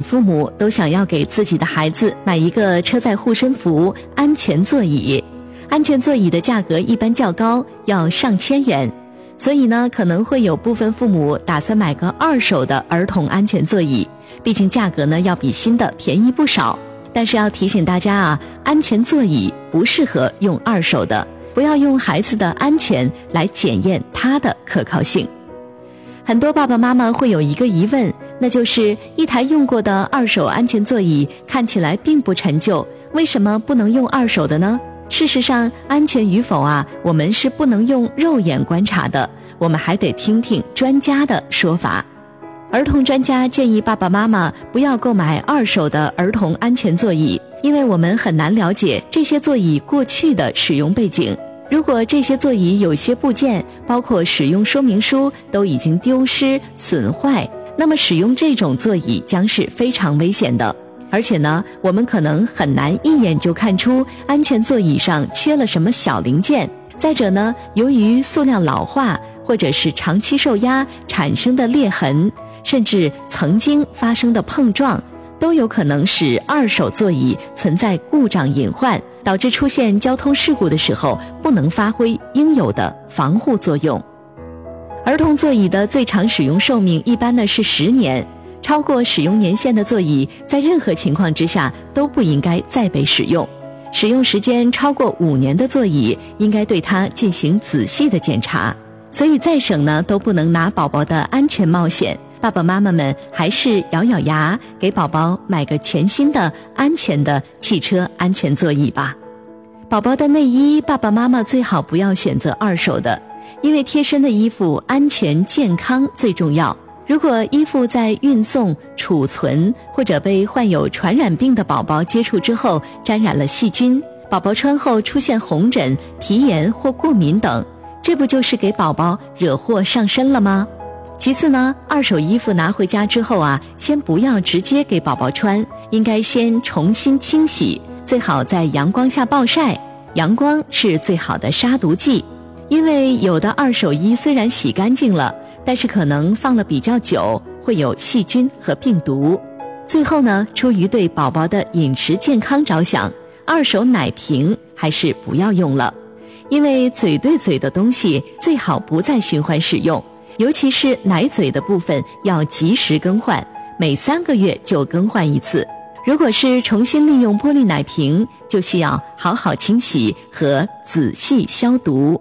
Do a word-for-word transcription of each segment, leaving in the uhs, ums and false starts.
父母都想要给自己的孩子买一个车载护身符安全座椅。安全座椅的价格一般较高，要上千元，所以呢，可能会有部分父母打算买个二手的儿童安全座椅，毕竟价格呢要比新的便宜不少。但是要提醒大家啊，安全座椅不适合用二手的，不要用孩子的安全来检验它的可靠性。很多爸爸妈妈会有一个疑问，那就是一台用过的二手安全座椅看起来并不陈旧，为什么不能用二手的呢？事实上，安全与否啊，我们是不能用肉眼观察的，我们还得听听专家的说法。儿童专家建议爸爸妈妈不要购买二手的儿童安全座椅，因为我们很难了解这些座椅过去的使用背景。如果这些座椅有些部件，包括使用说明书都已经丢失损坏，那么使用这种座椅将是非常危险的。而且呢，我们可能很难一眼就看出安全座椅上缺了什么小零件。再者呢，由于塑料老化或者是长期受压产生的裂痕，甚至曾经发生的碰撞，都有可能使二手座椅存在故障隐患，导致出现交通事故的时候不能发挥应有的防护作用。儿童座椅的最长使用寿命一般呢是十年，超过使用年限的座椅在任何情况之下都不应该再被使用。使用时间超过五年的座椅应该对它进行仔细的检查。所以再省呢都不能拿宝宝的安全冒险，爸爸妈妈们还是咬咬牙给宝宝买个全新的安全的汽车安全座椅吧。宝宝的内衣，爸爸妈妈最好不要选择二手的，因为贴身的衣服安全健康最重要。如果衣服在运送、储存或者被患有传染病的宝宝接触之后沾染了细菌，宝宝穿后出现红疹、皮炎或过敏等，这不就是给宝宝惹祸上身了吗？其次呢，二手衣服拿回家之后啊，先不要直接给宝宝穿，应该先重新清洗，最好在阳光下暴晒，阳光是最好的杀毒剂。因为有的二手衣虽然洗干净了，但是可能放了比较久，会有细菌和病毒。最后呢，出于对宝宝的饮食健康着想，二手奶瓶还是不要用了，因为嘴对嘴的东西最好不再循环使用，尤其是奶嘴的部分要及时更换，每三个月就更换一次。如果是重新利用玻璃奶瓶，就需要好好清洗和仔细消毒。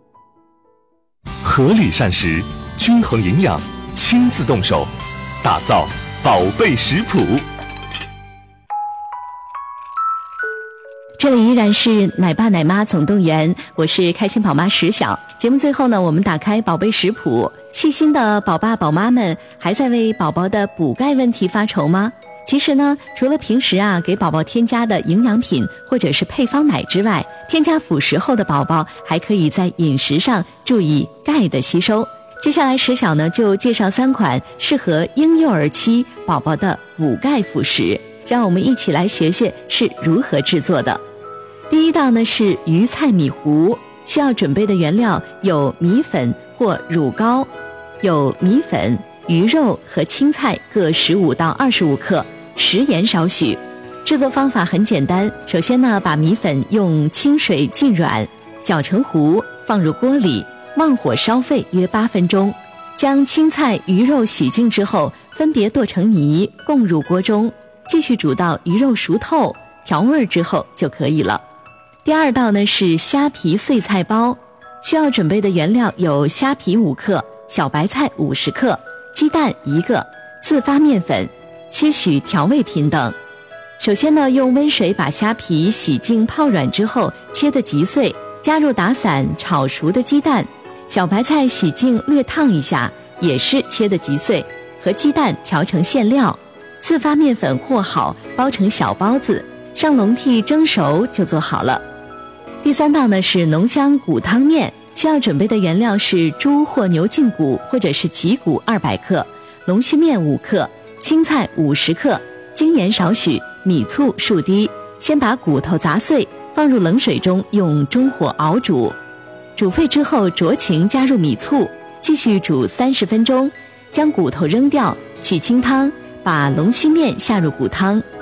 合理膳食，均衡营养，亲自动手，打造宝贝食谱。 这里依然是奶爸奶妈总动员，我是开心宝妈石晓。节目最后呢，我们打开宝贝食谱，细心的宝爸宝妈们还在为宝宝的补钙问题发愁吗？其实呢，除了平时啊给宝宝添加的营养品或者是配方奶之外，添加辅食后的宝宝还可以在饮食上注意钙的吸收。接下来石晓呢就介绍三款适合婴幼儿期宝宝的补钙辅食，让我们一起来学学是如何制作的。第一道呢是鱼菜米糊，需要准备的原料有米粉或乳膏，有米粉、鱼肉和青菜各十五到二十五克，食盐少许。制作方法很简单，首先呢，把米粉用清水浸软，搅成糊，放入锅里，旺火烧沸约八分钟。将青菜、鱼肉洗净之后，分别剁成泥，供入锅中，继续煮到鱼肉熟透，调味之后就可以了。第二道呢是虾皮碎菜包，需要准备的原料有虾皮五克、小白菜五十克、鸡蛋一个、自发面粉、些许调味品等。首先呢，用温水把虾皮洗净泡软之后切得极碎，加入打散炒熟的鸡蛋，小白菜洗净略烫一下，也是切得极碎，和鸡蛋调成馅料，自发面粉和好，包成小包子，上笼屉蒸熟就做好了。第三道呢是浓香骨汤面，需要准备的原料是猪或牛胫骨或者是脊骨二百克、龙须面五克、青菜五十克、精盐少许、米醋数滴。先把骨头砸碎，放入冷水中用中火熬煮，煮沸之后酌情加入米醋，继续煮三十分钟，将骨头扔掉，取清汤， 把龙须面下入骨汤，